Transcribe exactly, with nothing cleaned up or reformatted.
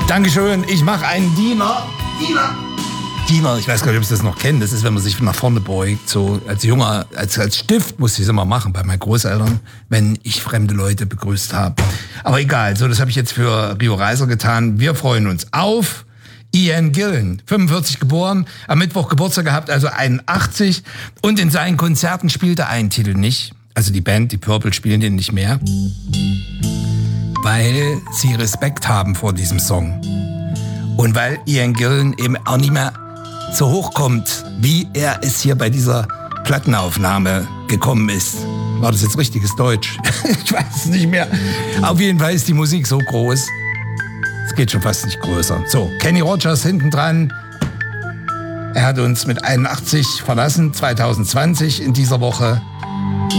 Dankeschön, ich mache einen Diener. Diener. Diener, ich weiß gar nicht, ob Sie das noch kennen. Das ist, wenn man sich nach vorne beugt. So als Junger, als, als Stift musste ich es immer machen bei meinen Großeltern, wenn ich fremde Leute begrüßt habe. Aber egal, so das habe ich jetzt für Rio Reiser getan. Wir freuen uns auf Ian Gillan, fünfundvierzig geboren, am Mittwoch Geburtstag gehabt, also einundachtzig. Und in seinen Konzerten spielt er einen Titel nicht. Also die Band, die Purple, spielen den nicht mehr, weil sie Respekt haben vor diesem Song. Und weil Ian Gillan eben auch nicht mehr so hoch kommt, wie er es hier bei dieser Plattenaufnahme gekommen ist. War das jetzt richtiges Deutsch? Ich weiß es nicht mehr. Auf jeden Fall ist die Musik so groß. Es geht schon fast nicht größer. So, Kenny Rogers hinten dran. Er hat uns mit einundachtzig verlassen, zwanzig zwanzig in dieser Woche.